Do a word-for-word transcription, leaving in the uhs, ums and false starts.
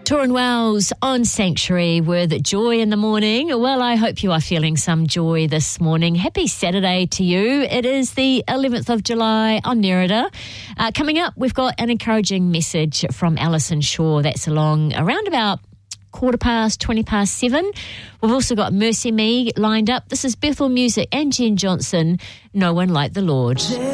Torrin Wells on Sanctuary with Joy in the Morning. Well, I hope you are feeling some joy this morning. Happy Saturday to you. It is the eleventh of July on Nerida. Uh, coming up, we've got an encouraging message from Alison Shaw. That's along around about quarter past, twenty past seven. We've also got Mercy Me lined up. This is Bethel Music and Jen Johnson, No One Like the Lord.